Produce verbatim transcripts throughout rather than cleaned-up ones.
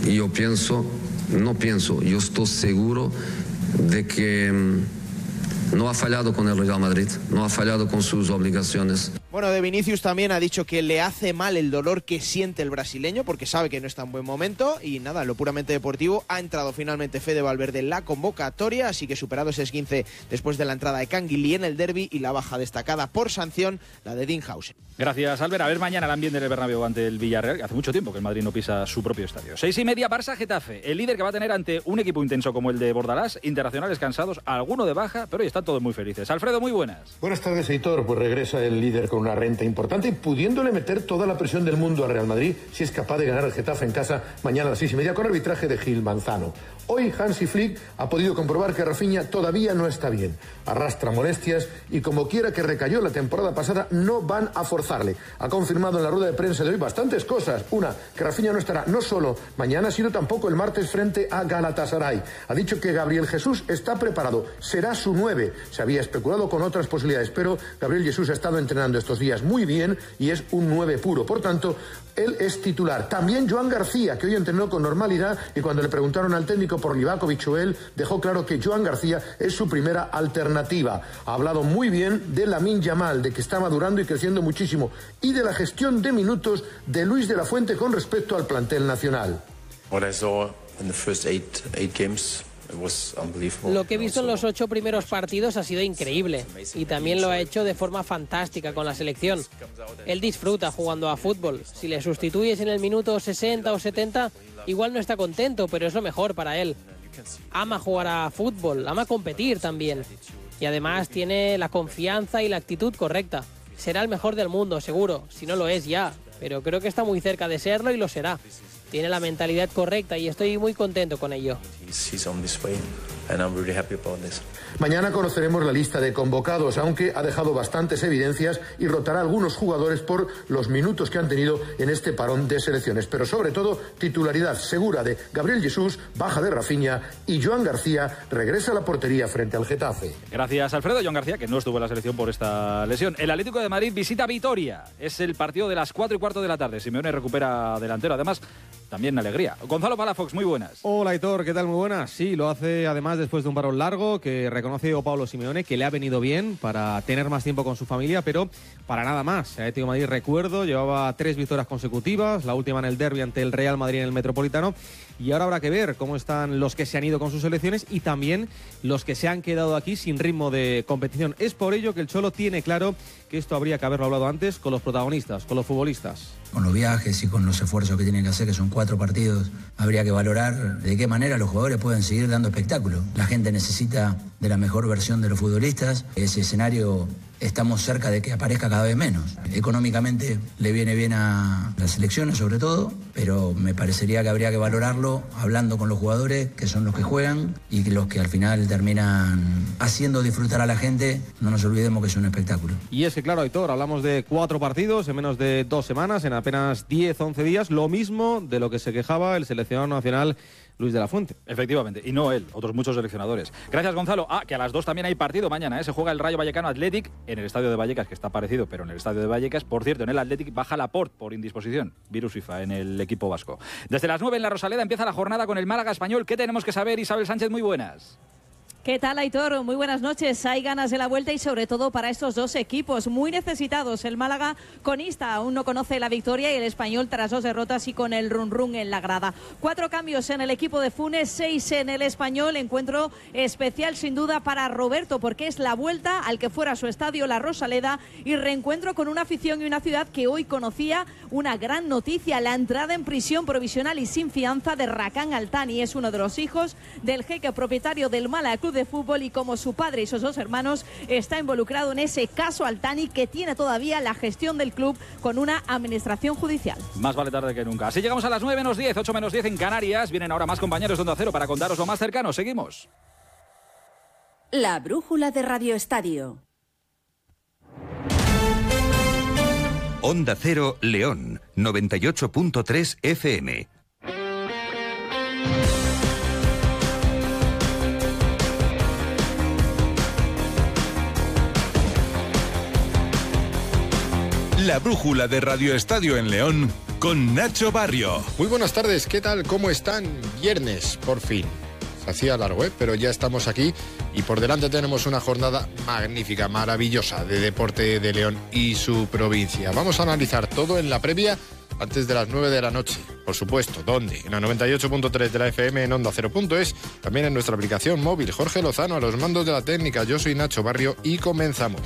y yo pienso, no pienso, yo estoy seguro de que no ha fallado con el Real Madrid, no ha fallado con sus obligaciones. Bueno, de Vinicius también ha dicho que le hace mal el dolor que siente el brasileño porque sabe que no está en buen momento y nada, lo puramente deportivo. Ha entrado finalmente Fede Valverde en la convocatoria, así que superado ese esguince después de la entrada de Canguilí en el derbi y la baja destacada por sanción, la de Dinhausen. Gracias, Albert. A ver mañana el ambiente del Bernabéu ante el Villarreal, que hace mucho tiempo que el Madrid no pisa su propio estadio. Seis y media, Barça-Getafe. El líder que va a tener ante un equipo intenso como el de Bordalás, internacionales cansados, alguno de baja, pero hoy están todos muy felices. Alfredo, muy buenas. Buenas tardes, Heitor. Pues regresa el líder con una renta importante y pudiéndole meter toda la presión del mundo al Real Madrid si es capaz de ganar el Getafe en casa mañana a las seis y media con arbitraje de Gil Manzano. Hoy Hansi Flick ha podido comprobar que Rafinha todavía no está bien. Arrastra molestias y como quiera que recayó la temporada pasada, no van a forzarle. Ha confirmado en la rueda de prensa de hoy bastantes cosas. Una, que Rafinha no estará no solo mañana, sino tampoco el martes frente a Galatasaray. Ha dicho que Gabriel Jesús está preparado, será su nueve. Se había especulado con otras posibilidades, pero Gabriel Jesús ha estado entrenando estos días muy bien y es un nueve puro. Por tanto, él es titular. También Joan García, que hoy entrenó con normalidad y cuando le preguntaron al técnico por Livakovic o él, dejó claro que Joan García es su primera alternativa. Ha hablado muy bien de Lamine Yamal, de que está madurando y creciendo muchísimo, y de la gestión de minutos de Luis de la Fuente con respecto al plantel nacional. What I saw in the first eight, eight games. Lo que he visto en los ocho primeros partidos ha sido increíble y también lo ha hecho de forma fantástica con la selección. Él disfruta jugando a fútbol. Si le sustituyes en el minuto sesenta o setenta, igual no está contento, pero es lo mejor para él. Ama jugar a fútbol, ama competir también. Y además tiene la confianza y la actitud correcta. Será el mejor del mundo, seguro, si no lo es ya, pero creo que está muy cerca de serlo y lo será. Tiene la mentalidad correcta y estoy muy contento con ello. Mañana conoceremos la lista de convocados, aunque ha dejado bastantes evidencias y rotará a algunos jugadores por los minutos que han tenido en este parón de selecciones. Pero sobre todo, titularidad segura de Gabriel Jesús, baja de Rafinha y Joan García regresa a la portería frente al Getafe. Gracias, Alfredo. Joan García, que no estuvo en la selección por esta lesión. El Atlético de Madrid visita Vitoria. Es el partido de las cuatro y cuarto de la tarde. Simeone recupera delantero. Además, también alegría. Gonzalo Palafox, muy buenas. Hola, Aitor, ¿qué tal? Muy buenas. Sí, lo hace además después de un parón largo que reconoce Pablo Simeone, que le ha venido bien para tener más tiempo con su familia, pero para nada más. El Atlético de Madrid, recuerdo, llevaba tres victorias consecutivas, la última en el derbi ante el Real Madrid en el Metropolitano, y ahora habrá que ver cómo están los que se han ido con sus selecciones y también los que se han quedado aquí sin ritmo de competición. Es por ello que el Cholo tiene claro que esto habría que haberlo hablado antes con los protagonistas, con los futbolistas. Con los viajes y con los esfuerzos que tienen que hacer, que son cuatro partidos, habría que valorar de qué manera los jugadores pueden seguir dando espectáculo. La gente necesita de la mejor versión de los futbolistas. Ese escenario estamos cerca de que aparezca cada vez menos. Económicamente le viene bien a las selecciones sobre todo, pero me parecería que habría que valorarlo hablando con los jugadores, que son los que juegan y que los que al final terminan haciendo disfrutar a la gente. No nos olvidemos que es un espectáculo. Y es que claro, Aitor, hablamos de cuatro partidos en menos de dos semanas, en apenas diez, once días, lo mismo de lo que se quejaba el seleccionador nacional Luis de la Fuente. Efectivamente, y no él, otros muchos seleccionadores. Gracias, Gonzalo. Ah, que a las dos también hay partido mañana, ¿eh? Se juega el Rayo Vallecano Athletic en el estadio de Vallecas, que está parecido, pero en el estadio de Vallecas. Por cierto, en el Athletic baja Laporte por indisposición, virus FIFA en el equipo vasco. Desde las nueve en la Rosaleda empieza la jornada con el Málaga Español. ¿Qué tenemos que saber? Isabel Sánchez, muy buenas. ¿Qué tal, Aitor? Muy buenas noches. Hay ganas de la vuelta y sobre todo para estos dos equipos muy necesitados. El Málaga conista aún no conoce la victoria y el Español tras dos derrotas y con el run run en la grada. Cuatro cambios en el equipo de Funes, seis en el Español. Encuentro especial sin duda para Roberto porque es la vuelta al que fuera su estadio, la Rosaleda, y reencuentro con una afición y una ciudad que hoy conocía una gran noticia: la entrada en prisión provisional y sin fianza de Rakan Altani. Es uno de los hijos del jeque propietario del Málaga Club de Fútbol y como su padre y sus dos hermanos está involucrado en ese caso Altani, que tiene todavía la gestión del club con una administración judicial. Más vale tarde que nunca. Así llegamos a las nueve menos diez, ocho menos diez en Canarias. Vienen ahora más compañeros de Onda Cero para contaros lo más cercano. Seguimos. La brújula de Radio Estadio. Onda Cero León, noventa y ocho punto tres F M. La brújula de Radio Estadio en León con Nacho Barrio. Muy buenas tardes, ¿qué tal? ¿Cómo están? Viernes, por fin. Se hacía largo, ¿eh? Pero ya estamos aquí y por delante tenemos una jornada magnífica, maravillosa de deporte de León y su provincia. Vamos a analizar todo en la previa antes de las nueve de la noche. Por supuesto, ¿dónde? En la noventa y ocho punto tres de la F M en Onda Cero punto es, también en nuestra aplicación móvil. Jorge Lozano a los mandos de la técnica, yo soy Nacho Barrio y comenzamos.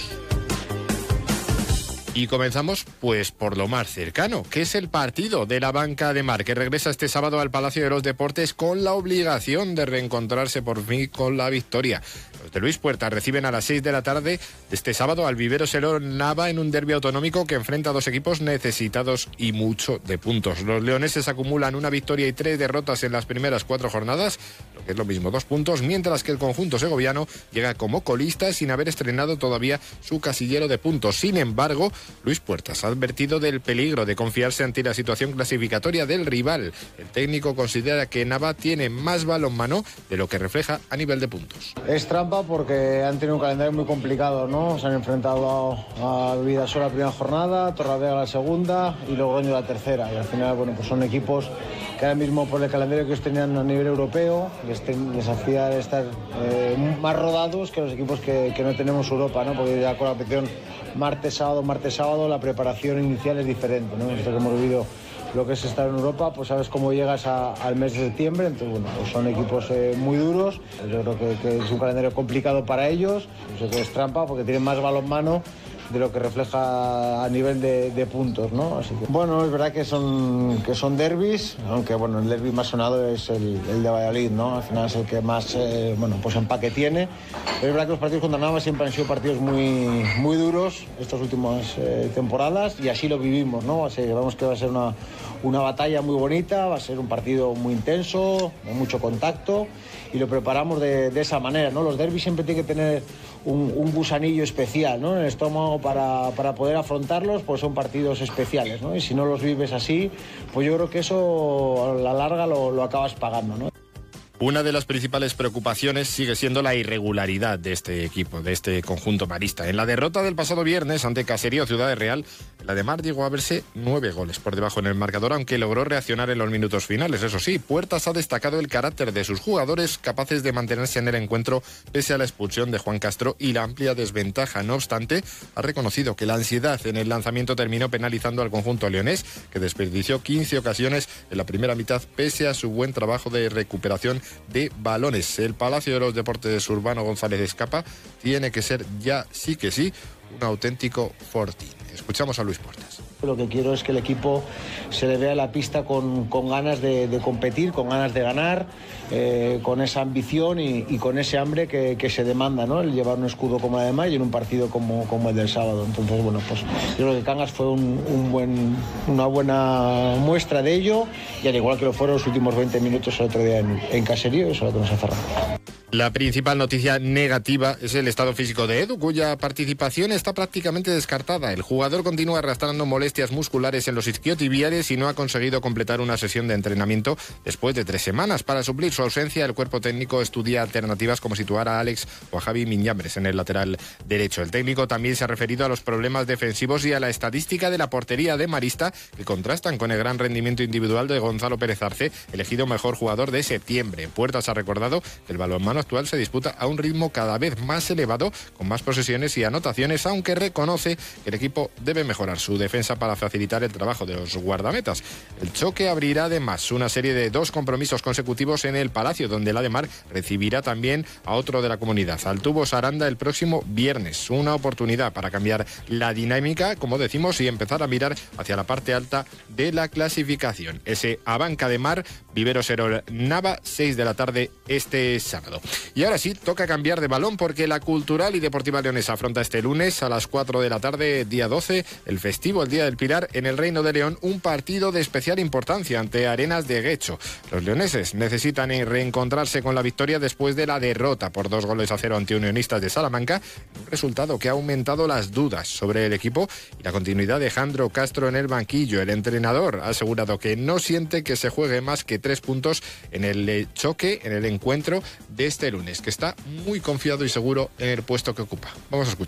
Y comenzamos, pues, por lo más cercano, que es el partido de la Banca de Mar, que regresa este sábado al Palacio de los Deportes con la obligación de reencontrarse por fin con la victoria. Los de Luis Puerta reciben a las seis de la tarde de este sábado al Viveros León Nava en un derbi autonómico que enfrenta a dos equipos necesitados y mucho de puntos. Los leoneses acumulan una victoria y tres derrotas en las primeras cuatro jornadas, lo que es lo mismo, dos puntos, mientras que el conjunto segoviano llega como colista sin haber estrenado todavía su casillero de puntos. Sin embargo, Luis Puertas ha advertido del peligro de confiarse ante la situación clasificatoria del rival. El técnico considera que Nava tiene más balonmano de lo que refleja a nivel de puntos. Es trampa porque han tenido un calendario muy complicado, ¿no? Se han enfrentado a, a Vidasoa la primera jornada, Torrelavega la segunda y Logroño la tercera. Y al final, bueno, pues son equipos que ahora mismo por el calendario que ellos tenían a nivel europeo les, ten, les hacía estar eh, más rodados que los equipos que, que no tenemos Europa, ¿no? Porque ya con la competición martes, sábado, martes, sábado, la preparación inicial es diferente, ¿no? Esto que hemos vivido lo que es estar en Europa, pues sabes cómo llegas a, al mes de septiembre, entonces bueno, pues son equipos eh, muy duros, yo creo que, que es un calendario complicado para ellos, yo sé que es trampa porque tienen más balonmano de lo que refleja a nivel de, de puntos, ¿no? Así que, bueno, es verdad que son, que son derbis, aunque bueno, el derbi más sonado es el, el de Valladolid, ¿no? Al final es el que más, eh, bueno, pues empaque tiene. Pero es verdad que los partidos contra Nava siempre han sido partidos muy, muy duros estas últimas eh, temporadas y así lo vivimos, ¿no? Así que vemos que va a ser una, una batalla muy bonita, va a ser un partido muy intenso, con mucho contacto y lo preparamos de, de esa manera, ¿no? Los derbis siempre tienen que tener un, un gusanillo especial, ¿no? En el estómago para, para poder afrontarlos, pues son partidos especiales, ¿no? Y si no los vives así, pues yo creo que eso a la larga lo, lo acabas pagando, ¿no? Una de las principales preocupaciones sigue siendo la irregularidad de este equipo, de este conjunto marista. En la derrota del pasado viernes ante Caserío Ciudad Real, la de Mar llegó a verse nueve goles por debajo en el marcador, aunque logró reaccionar en los minutos finales. Eso sí, Puertas ha destacado el carácter de sus jugadores, capaces de mantenerse en el encuentro pese a la expulsión de Juan Castro y la amplia desventaja. No obstante, ha reconocido que la ansiedad en el lanzamiento terminó penalizando al conjunto leonés, que desperdició quince ocasiones en la primera mitad pese a su buen trabajo de recuperación de balones. El Palacio de los Deportes Urbano González Escapa tiene que ser ya sí que sí un auténtico fortín. Escuchamos a Luis Puertas. Lo que quiero es que el equipo se le vea en la pista con, con ganas de, de competir, con ganas de ganar, eh, con esa ambición y, y con ese hambre que, que se demanda, ¿no? El llevar un escudo como la de Mar y en un partido como, como el del sábado. Entonces, bueno, pues yo creo que Cangas fue un, un buen, una buena muestra de ello y al igual que lo fueron los últimos veinte minutos el otro día en, en Caserío, eso es lo que nos ha cerrado. La principal noticia negativa es el estado físico de Edu, cuya participación está prácticamente descartada. El jugador continúa arrastrando molestias musculares en los isquiotibiales y no ha conseguido completar una sesión de entrenamiento después de tres semanas. Para suplir su ausencia, el cuerpo técnico estudia alternativas como situar a Alex o a Javi Miñambres en el lateral derecho. El técnico también se ha referido a los problemas defensivos y a la estadística de la portería de Marista, que contrastan con el gran rendimiento individual de Gonzalo Pérez Arce, elegido mejor jugador de septiembre. Puertas ha recordado que el balonmano actual se disputa a un ritmo cada vez más elevado, con más posesiones y anotaciones, aunque reconoce que el equipo debe mejorar su defensa para facilitar el trabajo de los guardametas. El choque abrirá además una serie de dos compromisos consecutivos en el Palacio, donde el Ademar recibirá también a otro de la comunidad, al Tubos Aranda, el próximo viernes. Una oportunidad para cambiar la dinámica, como decimos, y empezar a mirar hacia la parte alta de la clasificación. Ese Abanca de Mar, Viveros León Nava, seis de la tarde este sábado. Y ahora sí, toca cambiar de balón porque la Cultural y Deportiva Leonesa afronta este lunes a las cuatro de la tarde, día doce, el festivo, el Día del Pilar, en el Reino de León, un partido de especial importancia ante Arenas de Guecho. Los leoneses necesitan reencontrarse con la victoria después de la derrota por dos goles a cero ante Unionistas de Salamanca, un resultado que ha aumentado las dudas sobre el equipo y la continuidad de Jandro Castro en el banquillo. El entrenador ha asegurado que no siente que se juegue más que tres puntos en el choque, en el encuentro de este lunes, que está muy confiado y seguro en el puesto que ocupa. Vamos a escucharle.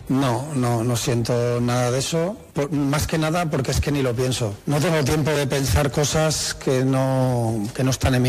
No, no, no siento nada de eso, por, más que nada porque es que ni lo pienso. No tengo tiempo de pensar cosas que no, que no están en mi